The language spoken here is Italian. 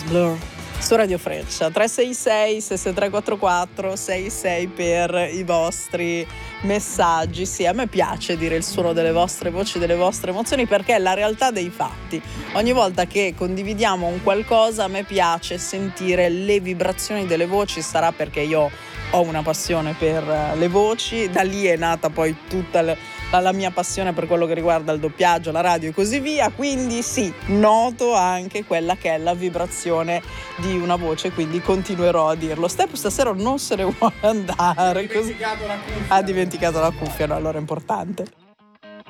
Blur su Radio Freccia. 366 6344 66 per i vostri messaggi. Sì, a me piace dire il suono delle vostre voci, delle vostre emozioni, perché è la realtà dei fatti. Ogni volta che condividiamo un qualcosa a me piace sentire le vibrazioni delle voci. Sarà perché io ho una passione per le voci, da lì è nata poi tutta la mia passione per quello che riguarda il doppiaggio, la radio e così via, quindi sì, noto anche quella che è la vibrazione di una voce, quindi continuerò a dirlo. Step stasera non se ne vuole andare. Ha dimenticato la cuffia. Ha dimenticato la cuffia, no, allora è importante.